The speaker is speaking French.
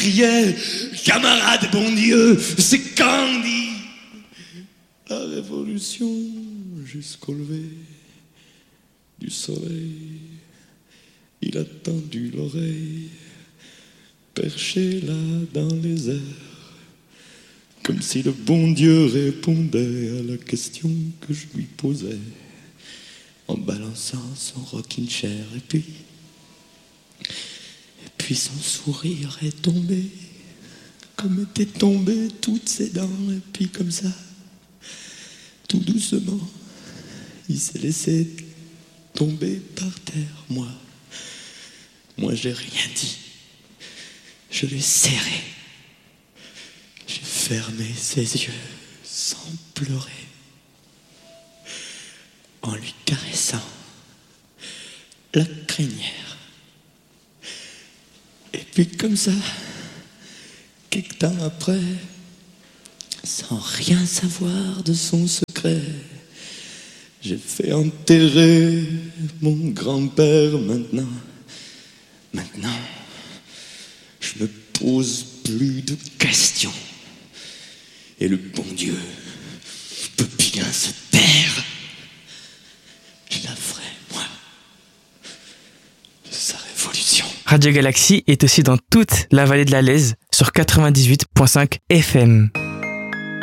criait « Camarade, bon Dieu, c'est Candy !» La révolution jusqu'au lever du soleil, il a tendu l'oreille, perché là dans les airs, comme si le bon Dieu répondait à la question que je lui posais, en balançant son rocking chair. Et puis son sourire est tombé, comme étaient tombées toutes ses dents. Et puis comme ça, tout doucement, il s'est laissé tomber par terre. Moi j'ai rien dit. Je l'ai serré. J'ai fermé ses yeux sans pleurer, en lui caressant la crinière. Et puis comme ça, quelque temps après, sans rien savoir de son secret, j'ai fait enterrer mon grand-père. Maintenant, je me pose plus de questions. Et le bon Dieu peut bien se taire. Je la ferai, moi, de sa révolution. Radio Galaxy est aussi dans toute la vallée de la Lèze sur 98.5 FM.